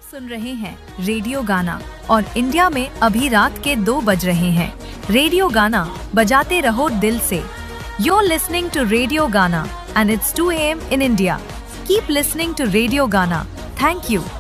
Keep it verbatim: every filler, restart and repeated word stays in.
सुन रहे हैं रेडियो गाना और इंडिया में अभी रात के दो बज रहे हैं। रेडियो गाना बजाते रहो दिल से। You're listening to Radio Gana and it's two a m in India. Keep listening to Radio Gana. Thank you.